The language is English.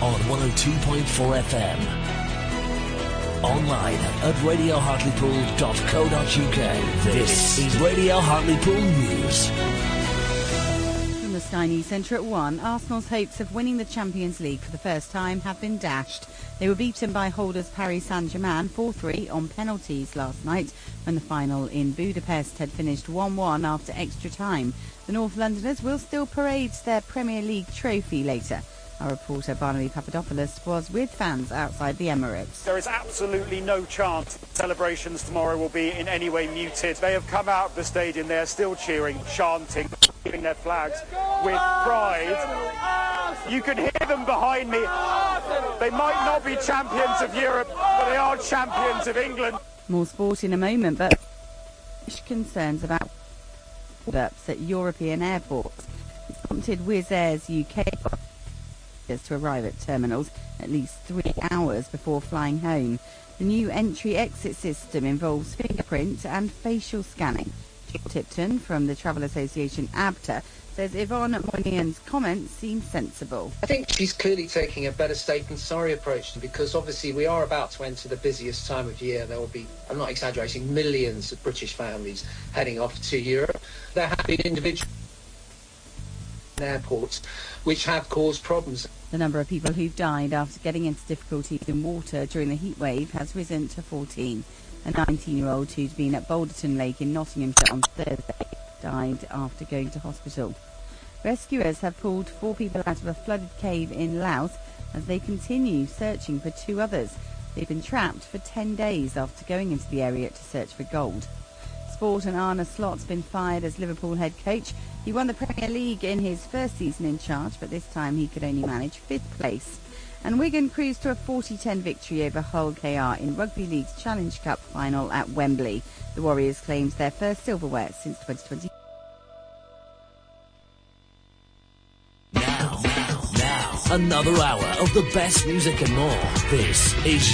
on 102.4 FM. Online at radiohartlepool.co.uk. This is Radio Hartlepool News. From the Sky News Centre at 1, Arsenal's hopes of winning the Champions League for the first time have been dashed. They were beaten by holders Paris Saint-Germain 4-3 on penalties last night when the final in Budapest had finished 1-1 after extra time. The North Londoners will still parade their Premier League trophy later. Our reporter Barnaby Papadopoulos was with fans outside the Emirates. There is absolutely no chance celebrations tomorrow will be in any way muted. They have come out of the stadium, they are still cheering, chanting, waving their flags with pride. You can hear them behind me. They might not be champions of Europe, but they are champions of England. More sport in a moment, but concerns about hold-ups at European airports. It's prompted Wizz Air's UK to arrive at terminals at least 3 hours before flying home. The new entry-exit system involves fingerprint and facial scanning. Tipton from the travel association ABTA says Yvonne Moynihan's comments seem sensible. I think she's clearly taking a better safe than sorry approach, because obviously we are about to enter the busiest time of year. There will be, I'm not exaggerating, millions of British families heading off to Europe. There have been individual airports which have caused problems. The number of people who've died after getting into difficulties in water during the heat wave has risen to 14. A 19-year-old who'd been at Boulderton Lake in Nottinghamshire on Thursday died after going to hospital. Rescuers have pulled 4 people out of a flooded cave in Laos as they continue searching for 2 others. They've been trapped for 10 days after going into the area to search for gold. Sport, and Arne Slot's been fired as Liverpool head coach. He won the Premier League in his first season in charge, but this time he could only manage 5th place. And Wigan cruised to a 40-10 victory over Hull KR in Rugby League's Challenge Cup final at Wembley. The Warriors claimed their first silverware since 2020. Now, another hour of the best music and more. This is